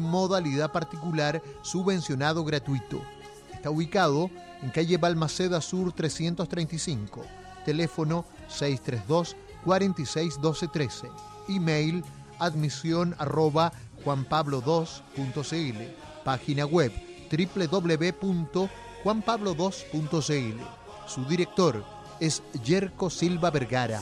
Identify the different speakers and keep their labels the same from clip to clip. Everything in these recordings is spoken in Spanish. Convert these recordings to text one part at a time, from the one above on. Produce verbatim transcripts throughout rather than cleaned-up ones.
Speaker 1: modalidad particular subvencionado gratuito. Está ubicado en calle Balmaceda Sur trescientos treinta y cinco, teléfono seis tres dos, cuatro seis uno dos uno tres, email admisión arroba juanpablo dos punto cl, página web doble u doble u doble u punto juan pablo dos punto cl. Su director es Yerko Silva Vergara.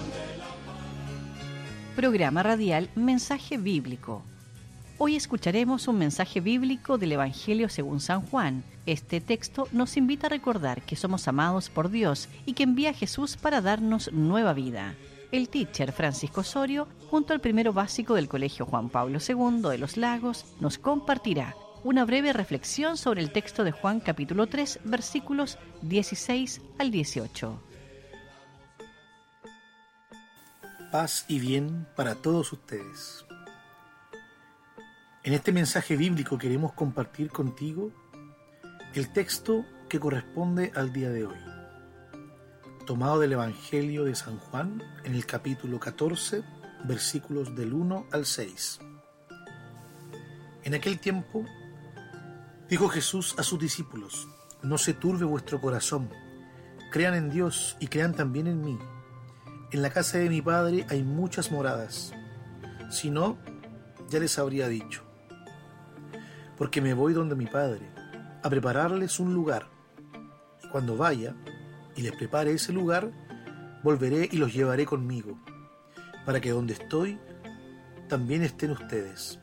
Speaker 2: Programa radial Mensaje Bíblico. Hoy escucharemos un mensaje bíblico del Evangelio según San Juan. Este texto nos invita a recordar que somos amados por Dios y que envía a Jesús para darnos nueva vida. El teacher Francisco Osorio, junto al primero básico del Colegio Juan Pablo segundo de Los Lagos, nos compartirá una breve reflexión sobre el texto de Juan capítulo tres, versículos dieciséis al dieciocho.
Speaker 3: Paz y bien para todos ustedes. En este mensaje bíblico queremos compartir contigo el texto que corresponde al día de hoy, tomado del Evangelio de San Juan en el capítulo catorce, versículos del uno al seis. En aquel tiempo dijo Jesús a sus discípulos: no se turbe vuestro corazón, crean en Dios y crean también en mí. En la casa de mi Padre hay muchas moradas, si no, ya les habría dicho, porque me voy donde mi Padre, a prepararles un lugar, y cuando vaya y les prepare ese lugar, volveré y los llevaré conmigo, para que donde estoy, también estén ustedes.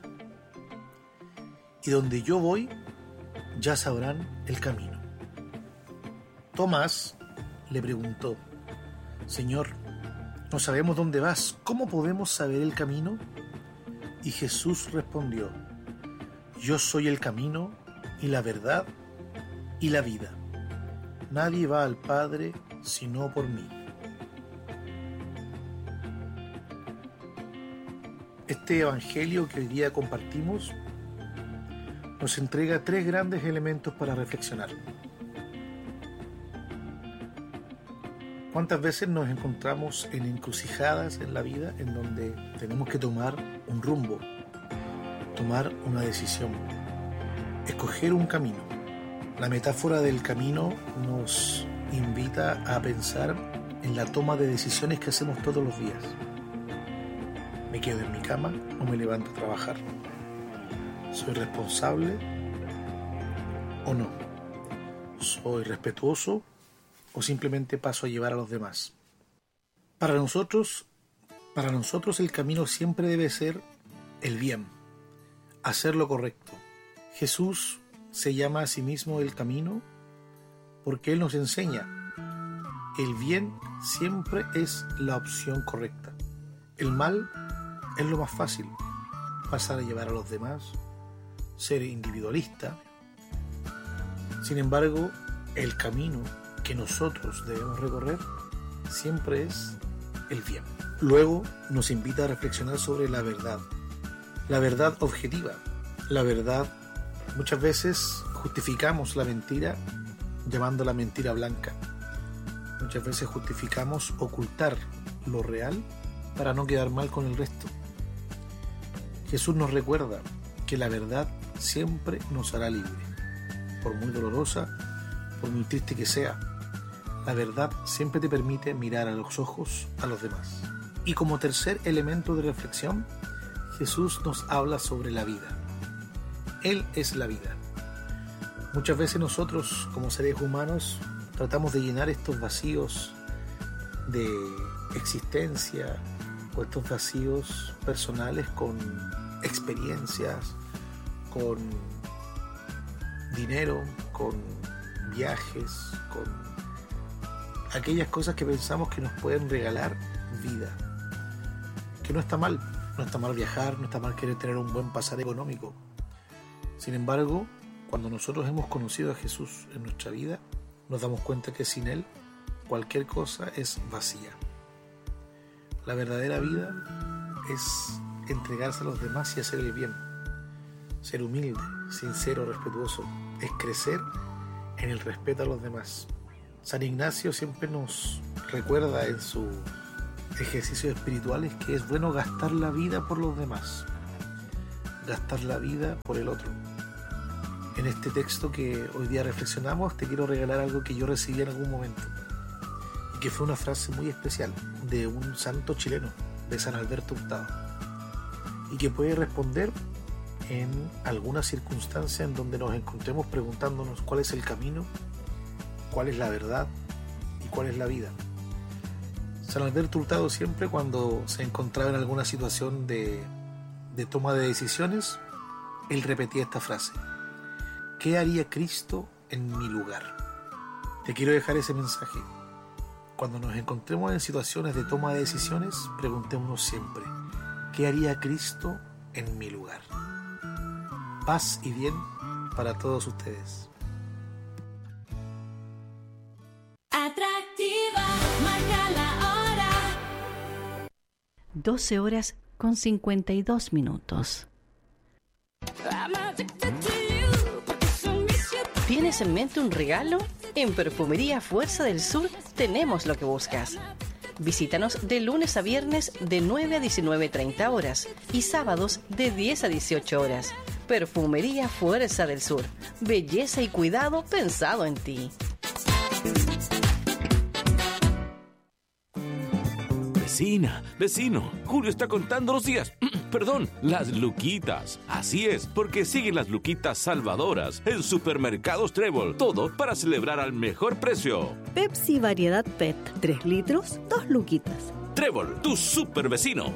Speaker 3: Y donde yo voy, ya sabrán el camino. Tomás le preguntó: Señor, no sabemos dónde vas, ¿cómo podemos saber el camino? Y Jesús respondió: Yo soy el camino y la verdad y la vida. Nadie va al Padre sino por mí. Este evangelio que hoy día compartimos nos entrega tres grandes elementos para reflexionar. ¿Cuántas veces nos encontramos en encrucijadas en la vida en donde tenemos que tomar un rumbo, tomar una decisión, escoger un camino? La metáfora del camino nos invita a pensar en la toma de decisiones que hacemos todos los días. ¿Me quedo en mi cama o me levanto a trabajar? ¿Soy responsable o no? ¿Soy respetuoso o simplemente paso a llevar a los demás? Para nosotros, para nosotros el camino siempre debe ser el bien, hacer lo correcto. Jesús se llama a sí mismo el camino porque Él nos enseña: el bien siempre es la opción correcta. El mal es lo más fácil, pasar a llevar a los demás, ser individualista. Sin embargo, el camino que nosotros debemos recorrer siempre es el bien. Luego nos invita a reflexionar sobre la verdad, la verdad objetiva. La verdad, muchas veces justificamos la mentira llamando la mentira blanca. Muchas veces justificamos ocultar lo real para no quedar mal con el resto. Jesús nos recuerda que la verdad siempre nos hará libre, por muy dolorosa, por muy triste que sea. La verdad siempre te permite mirar a los ojos a los demás. Y como tercer elemento de reflexión, Jesús nos habla sobre la vida. Él es la vida. Muchas veces nosotros, como seres humanos, tratamos de llenar estos vacíos de existencia o estos vacíos personales con experiencias, con dinero, con viajes, con aquellas cosas que pensamos que nos pueden regalar vida. Que no está mal, no está mal viajar, no está mal querer tener un buen pasar económico. Sin embargo, cuando nosotros hemos conocido a Jesús en nuestra vida, nos damos cuenta que sin Él cualquier cosa es vacía. La verdadera vida es entregarse a los demás y hacer el bien. Ser humilde, sincero, respetuoso. Es crecer en el respeto a los demás. San Ignacio siempre nos recuerda en sus ejercicios espirituales que es bueno gastar la vida por los demás. gastar la vida por el otro. En este texto que hoy día reflexionamos, te quiero regalar algo que yo recibí en algún momento, y que fue una frase muy especial de un santo chileno, de San Alberto Hurtado, y que puede responder en alguna circunstancia en donde nos encontremos preguntándonos cuál es el camino, cuál es la verdad y cuál es la vida. San Alberto Hurtado siempre, cuando se encontraba en alguna situación de, de toma de decisiones, él repetía esta frase: ¿qué haría Cristo en mi lugar? Te quiero dejar ese mensaje. Cuando nos encontremos en situaciones de toma de decisiones, preguntémonos siempre: ¿qué haría Cristo en mi lugar? Paz y bien para todos ustedes.
Speaker 4: Atractiva, marca la hora.
Speaker 2: doce horas con cincuenta y dos minutos. ¿Tienes en mente un regalo? En Perfumería Fuerza del Sur tenemos lo que buscas. Visítanos de lunes a viernes de nueve a diecinueve treinta horas y sábados de diez a dieciocho horas. Perfumería Fuerza del Sur. Belleza y cuidado pensado en ti.
Speaker 5: Vecina, vecino, Julio está contando los días. Perdón, las luquitas. Así es, porque siguen las luquitas salvadoras en Supermercados Trébol. Todo para celebrar al mejor precio.
Speaker 6: Pepsi variedad P E T, tres litros, dos luquitas.
Speaker 5: Trébol, tu super vecino.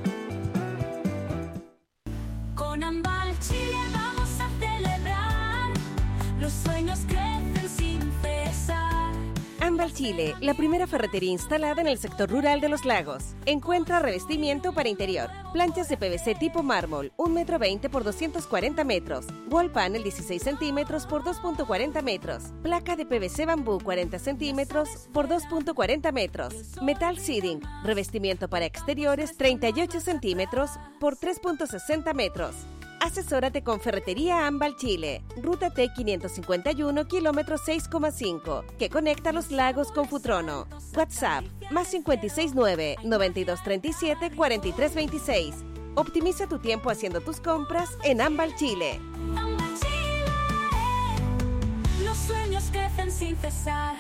Speaker 4: Con Ambal Chile vamos a celebrar. Los sueños crecen sin cesar.
Speaker 7: Ambal Chile, la primera ferretería instalada en el sector rural de Los Lagos. Encuentra revestimiento para interior, planchas de P V C tipo mármol, un metro veinte por doscientos cuarenta metros, wall panel dieciséis centímetros por dos punto cuarenta metros, placa de P V C bambú cuarenta centímetros por dos punto cuarenta metros, metal seating, revestimiento para exteriores treinta y ocho centímetros por tres punto sesenta metros. Asesórate con Ferretería Ambal Chile, Ruta T quinientos cincuenta y uno, kilómetro seis coma cinco, que conecta Los Lagos con Futrono. WhatsApp, más cinco seis nueve, nueve dos tres siete, cuatro tres dos seis. Optimiza tu tiempo haciendo tus compras en Ambal Chile.
Speaker 4: Ambal Chile, los sueños crecen sin cesar.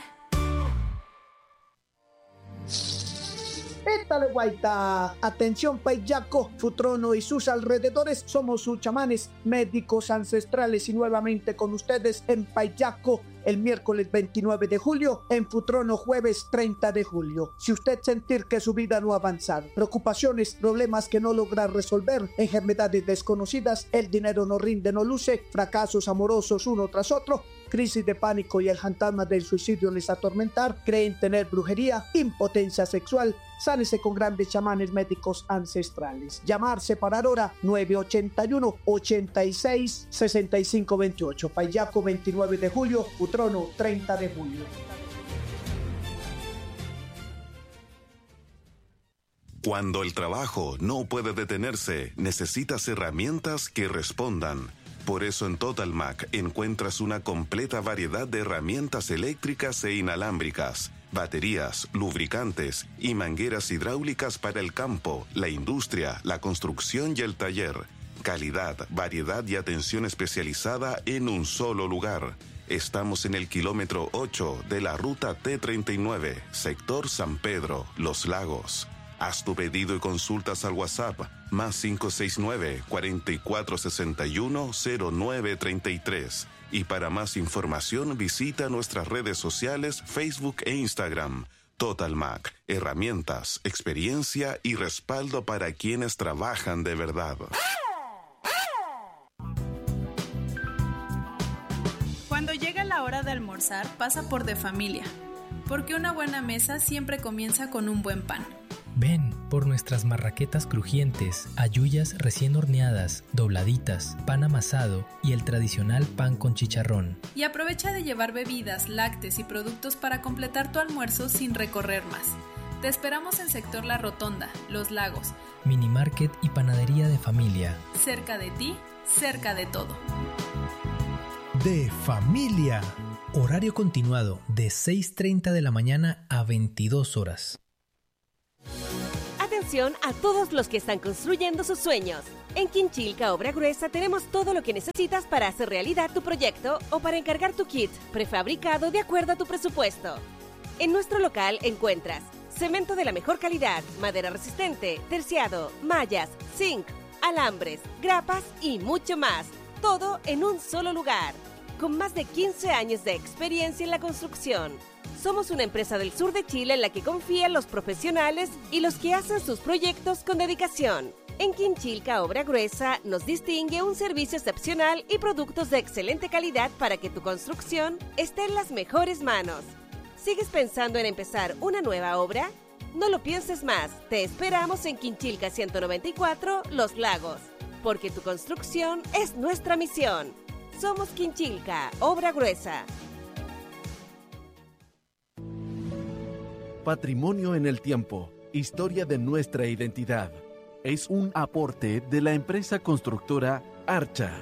Speaker 8: ¡Étale, guaita! Atención, Paillaco, Futrono y sus alrededores. Somos sus chamanes, médicos ancestrales, y nuevamente con ustedes en Paillaco el miércoles veintinueve de julio, en Futrono jueves treinta de julio. Si usted sentir que su vida no ha avanzado, preocupaciones, problemas que no logra resolver, enfermedades desconocidas, el dinero no rinde, no luce, fracasos amorosos uno tras otro, crisis de pánico y el fantasma del suicidio les atormentar, creen tener brujería, impotencia sexual, sánese con grandes chamanes médicos ancestrales. Llamar, separar hora nueve ochenta y uno, ochenta y seis, sesenta y cinco veintiocho. Paillaco veintinueve de julio, Futrono treinta de julio.
Speaker 9: Cuando el trabajo no puede detenerse, necesitas herramientas que respondan. Por eso en Total Mac encuentras una completa variedad de herramientas eléctricas e inalámbricas, baterías, lubricantes y mangueras hidráulicas para el campo, la industria, la construcción y el taller. Calidad, variedad y atención especializada en un solo lugar. Estamos en el kilómetro ocho de la ruta T treinta y nueve, sector San Pedro, Los Lagos. Haz tu pedido y consultas al WhatsApp más cinco seis nueve, cuatro cuatro seis uno, cero nueve tres tres. Y para más información visita nuestras redes sociales Facebook e Instagram. Total Mac, herramientas, experiencia y respaldo para quienes trabajan de verdad.
Speaker 10: Cuando llega la hora de almorzar, pasa por De Familia, porque una buena mesa siempre comienza con un buen pan.
Speaker 11: Ven por nuestras marraquetas crujientes, halluyas recién horneadas, dobladitas, pan amasado y el tradicional pan con chicharrón.
Speaker 10: Y aprovecha de llevar bebidas, lácteos y productos para completar tu almuerzo sin recorrer más. Te esperamos en Sector La Rotonda, Los Lagos.
Speaker 11: Mini Market y Panadería de Familia.
Speaker 10: Cerca de ti, cerca de todo.
Speaker 12: De Familia.
Speaker 11: Horario continuado de seis treinta de la mañana a veintidós horas.
Speaker 7: Atención a todos los que están construyendo sus sueños. En Quinchilca Obra Gruesa tenemos todo lo que necesitas para hacer realidad tu proyecto o para encargar tu kit prefabricado de acuerdo a tu presupuesto. En nuestro local encuentras cemento de la mejor calidad, madera resistente, terciado, mallas, zinc, alambres, grapas y mucho más. Todo en un solo lugar. Con más de quince años de experiencia en la construcción. Somos una empresa del sur de Chile en la que confían los profesionales y los que hacen sus proyectos con dedicación. En Quinchilca Obra Gruesa nos distingue un servicio excepcional y productos de excelente calidad para que tu construcción esté en las mejores manos. ¿Sigues pensando en empezar una nueva obra? No lo pienses más, te esperamos en Quinchilca ciento noventa y cuatro, Los Lagos, porque tu construcción es nuestra misión. Somos Quinchilca Obra Gruesa.
Speaker 13: Patrimonio en el tiempo, historia de nuestra identidad. Es un aporte de la empresa constructora Archa.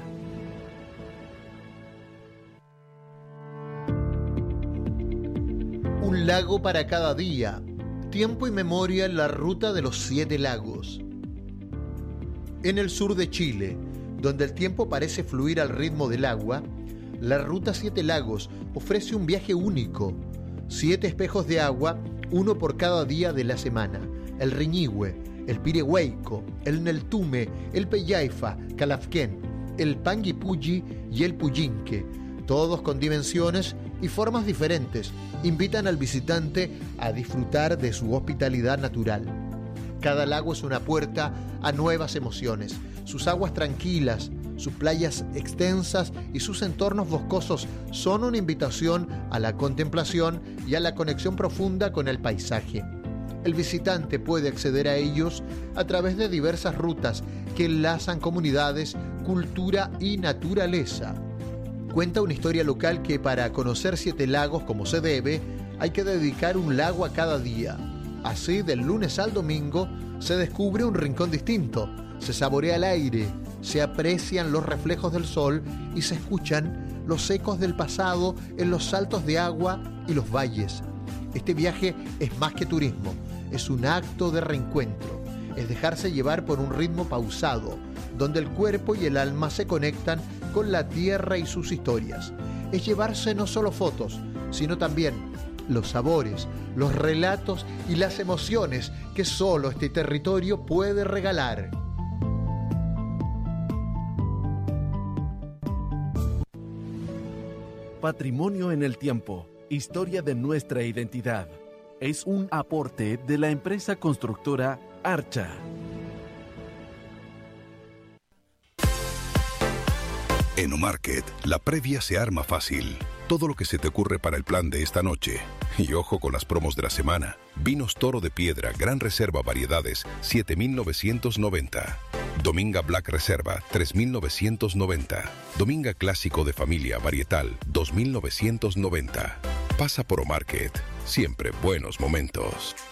Speaker 1: Un lago para cada día. Tiempo y memoria en la ruta de los siete lagos. En el sur de Chile, donde el tiempo parece fluir al ritmo del agua, la ruta Siete Lagos ofrece un viaje único. Siete espejos de agua, uno por cada día de la semana. El Riñihue, el Pirihueico, el Neltume, el Peyaifa, Calafquén, el Panguipulli y el Puyinque, todos con dimensiones y formas diferentes, invitan al visitante a disfrutar de su hospitalidad natural. Cada lago es una puerta a nuevas emociones. Sus aguas tranquilas, sus playas extensas y sus entornos boscosos son una invitación a la contemplación y a la conexión profunda con el paisaje. El visitante puede acceder a ellos a través de diversas rutas que enlazan comunidades, cultura y naturaleza. Cuenta una historia local que para conocer Siete Lagos como se debe, hay que dedicar un lago a cada día. Así, del lunes al domingo, se descubre un rincón distinto, se saborea el aire, se aprecian los reflejos del sol y se escuchan los ecos del pasado en los saltos de agua y los valles. Este viaje es más que turismo, es un acto de reencuentro, es dejarse llevar por un ritmo pausado, donde el cuerpo y el alma se conectan con la tierra y sus historias. Es llevarse no solo fotos, sino también los sabores, los relatos y las emociones que solo este territorio puede regalar.
Speaker 13: Patrimonio en el tiempo, historia de nuestra identidad. Es un aporte de la empresa constructora Archa.
Speaker 14: En Omarket, la previa se arma fácil. Todo lo que se te ocurre para el plan de esta noche. Y ojo con las promos de la semana. Vinos Toro de Piedra, Gran Reserva Variedades, siete mil novecientos noventa. Dominga Black Reserva, tres mil novecientos noventa. Dominga Clásico de Familia Varietal, dos mil novecientos noventa. Pasa por Omarket. Siempre buenos momentos.